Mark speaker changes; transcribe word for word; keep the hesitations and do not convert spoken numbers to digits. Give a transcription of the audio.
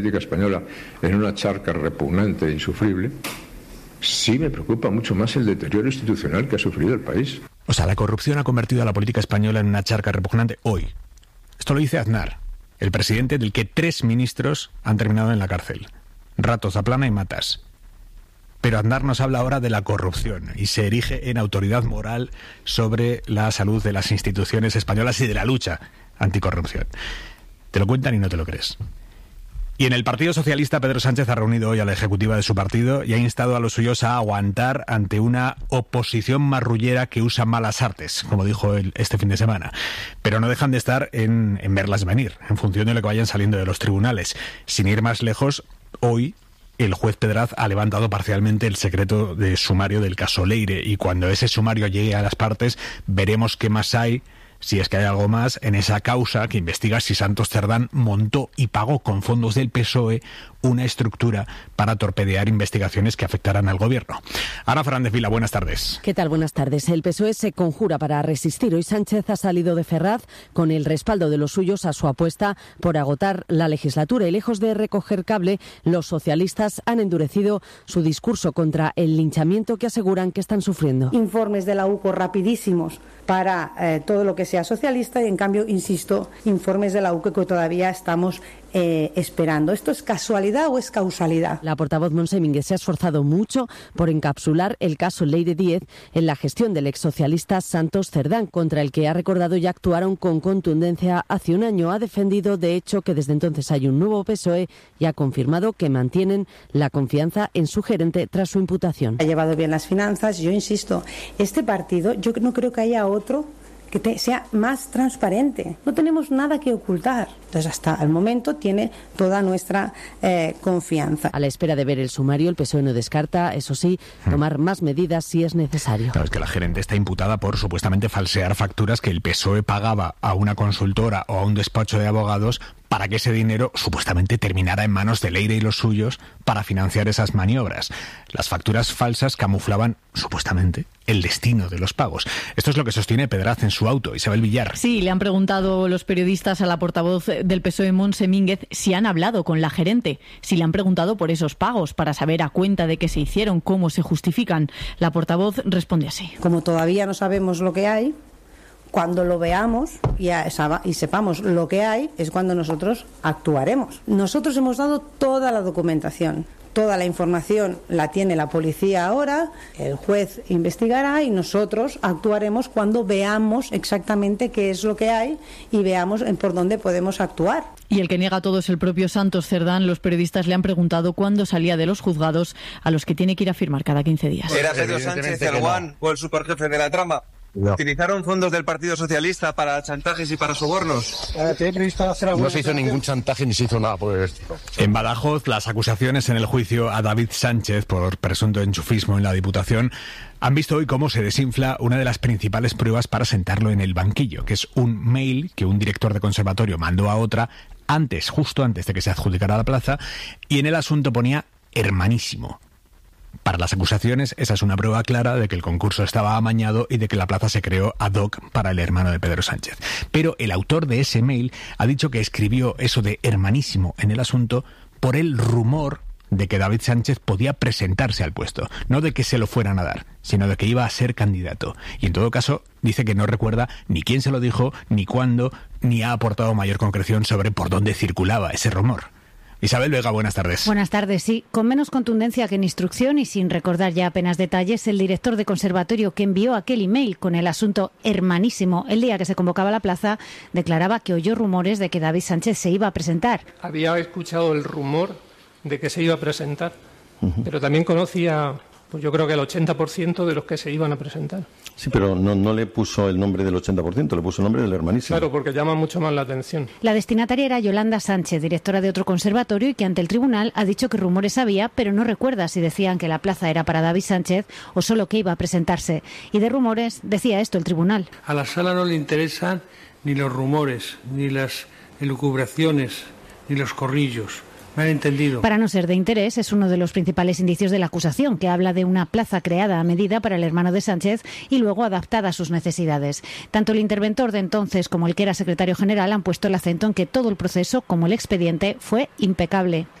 Speaker 1: política española en una charca repugnante e insufrible, sí me preocupa mucho más el deterioro institucional que ha sufrido el país.
Speaker 2: O sea, la corrupción ha convertido a la política española en una charca repugnante hoy. Esto lo dice Aznar, el presidente del que tres ministros han terminado en la cárcel. Rato, Zaplana y Matas. Pero Aznar nos habla ahora de la corrupción y se erige en autoridad moral sobre la salud de las instituciones españolas y de la lucha anticorrupción. Te lo cuentan y no te lo crees. Y en el Partido Socialista, Pedro Sánchez ha reunido hoy a la ejecutiva de su partido y ha instado a los suyos a aguantar ante una oposición marrullera que usa malas artes, como dijo él este fin de semana. Pero no dejan de estar en, en verlas venir, en función de lo que vayan saliendo de los tribunales. Sin ir más lejos, hoy el juez Pedraz ha levantado parcialmente el secreto de sumario del caso Leire, y cuando ese sumario llegue a las partes veremos qué más hay, si es que hay algo más, en esa causa que investiga si Santos Cerdán montó y pagó con fondos del P S O E una estructura para torpedear investigaciones que afectarán al gobierno. Ana Fernández Vila, buenas tardes.
Speaker 3: ¿Qué tal? Buenas tardes. El P S O E se conjura para resistir. Hoy Sánchez ha salido de Ferraz con el respaldo de los suyos a su apuesta por agotar la legislatura. Y lejos de recoger cable, los socialistas han endurecido su discurso contra el linchamiento que aseguran que están sufriendo.
Speaker 4: Informes de la U C O rapidísimos para eh, todo lo que sea socialista y, en cambio, insisto, informes de la U C O que todavía estamos eh, esperando. ¿Esto es casualidad o es causalidad?
Speaker 3: La portavoz Montse Mínguez se ha esforzado mucho por encapsular el caso Leire Díez en la gestión del exsocialista Santos Cerdán, contra el que ha recordado ya actuaron con contundencia hace un año. Ha defendido, de hecho, que desde entonces hay un nuevo P S O E y ha confirmado que mantienen la confianza en su gerente tras su imputación.
Speaker 4: Ha llevado bien las finanzas. Yo insisto, este partido, yo no creo que haya otro que te, sea más transparente. No tenemos nada que ocultar. Entonces, hasta el momento tiene toda nuestra eh, confianza.
Speaker 3: A la espera de ver el sumario, el P S O E no descarta, eso sí, tomar más medidas si es necesario.
Speaker 2: Claro, es que la gerente está imputada por supuestamente falsear facturas que el P S O E pagaba a una consultora o a un despacho de abogados para que ese dinero supuestamente terminara en manos de Leire y los suyos para financiar esas maniobras. Las facturas falsas camuflaban, supuestamente, el destino de los pagos. Esto es lo que sostiene Pedraz en su auto. Isabel Villar.
Speaker 5: Sí, le han preguntado los periodistas a la portavoz del P S O E, Montse Mínguez, si han hablado con la gerente, si le han preguntado por esos pagos, para saber a cuenta de qué se hicieron, cómo se justifican. La portavoz responde así.
Speaker 4: Como todavía no sabemos lo que hay, cuando lo veamos y, y sepamos lo que hay, es cuando nosotros actuaremos. Nosotros hemos dado toda la documentación. Toda la información la tiene la policía ahora, el juez investigará y nosotros actuaremos cuando veamos exactamente qué es lo que hay y veamos por dónde podemos actuar.
Speaker 5: Y el que niega todo es el propio Santos Cerdán. Los periodistas le han preguntado cuándo salía de los juzgados a los que tiene que ir a firmar cada quince días.
Speaker 6: ¿Era Pedro Sánchez el guan o el superjefe de la trama? No. ¿Utilizaron fondos del Partido Socialista para chantajes y para sobornos?
Speaker 7: No se hizo ningún chantaje ni se hizo nada por el estilo.
Speaker 2: En Badajoz, las acusaciones en el juicio a David Sánchez por presunto enchufismo en la Diputación han visto hoy cómo se desinfla una de las principales pruebas para sentarlo en el banquillo, que es un mail que un director de conservatorio mandó a otra antes, justo antes de que se adjudicara la plaza, y en el asunto ponía hermanísimo. Para las acusaciones, esa es una prueba clara de que el concurso estaba amañado y de que la plaza se creó ad hoc para el hermano de Pedro Sánchez. Pero el autor de ese mail ha dicho que escribió eso de hermanísimo en el asunto por el rumor de que David Sánchez podía presentarse al puesto. No de que se lo fueran a dar, sino de que iba a ser candidato. Y en todo caso, dice que no recuerda ni quién se lo dijo, ni cuándo, ni ha aportado mayor concreción sobre por dónde circulaba ese rumor. Isabel Vega, buenas tardes.
Speaker 8: Buenas tardes, sí. Con menos contundencia que en instrucción y sin recordar ya apenas detalles, el director de conservatorio que envió aquel email con el asunto hermanísimo el día que se convocaba la plaza, declaraba que oyó rumores de que David Sánchez se iba a presentar.
Speaker 9: Había escuchado el rumor de que se iba a presentar, uh-huh. pero también conocía, pues yo creo que el ochenta por ciento de los que se iban a presentar.
Speaker 7: Sí, pero no, no le puso el nombre del ochenta por ciento, le puso el nombre del hermanísimo.
Speaker 9: Claro, porque llama mucho más la atención.
Speaker 8: La destinataria era Yolanda Sánchez, directora de otro conservatorio, y que ante el tribunal ha dicho que rumores había, pero no recuerda si decían que la plaza era para David Sánchez o solo que iba a presentarse. Y de rumores decía esto el tribunal.
Speaker 10: A la sala no le interesan ni los rumores, ni las elucubraciones, ni los corrillos. Malentendido.
Speaker 8: Para no ser de interés, es uno de los principales indicios de la acusación, que habla de una plaza creada a medida para el hermano de Sánchez y luego adaptada a sus necesidades. Tanto el interventor de entonces como el que era secretario general han puesto el acento en que todo el proceso, como el expediente, fue impecable.